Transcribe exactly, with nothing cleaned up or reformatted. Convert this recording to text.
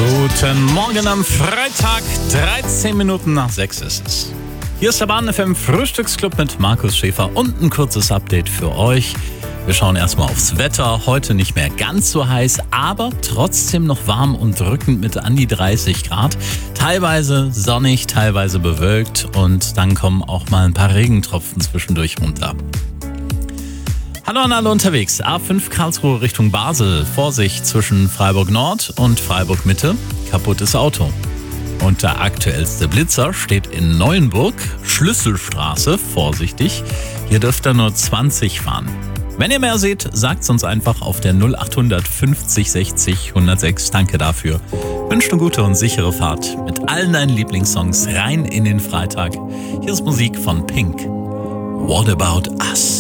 Guten Morgen am Freitag, dreizehn Minuten nach sechs ist es. Hier ist der Bahn F M Frühstücksclub mit Markus Schäfer und ein kurzes Update für euch. Wir schauen erstmal aufs Wetter. Heute nicht mehr ganz so heiß, aber trotzdem noch warm und drückend mit an die dreißig Grad. Teilweise sonnig, teilweise bewölkt und dann kommen auch mal ein paar Regentropfen zwischendurch runter. Hallo an alle unterwegs. A fünf Karlsruhe Richtung Basel. Vorsicht zwischen Freiburg Nord und Freiburg Mitte. Kaputtes Auto. Und der aktuellste Blitzer steht in Neuenburg. Schlüsselstraße. Vorsichtig. Hier dürft ihr nur zwanzig fahren. Wenn ihr mehr seht, sagt's uns einfach auf der null acht fünfzig sechzig hundertsechs. Danke dafür. Wünscht eine gute und sichere Fahrt mit allen deinen Lieblingssongs rein in den Freitag. Hier ist Musik von Pink. What About Us?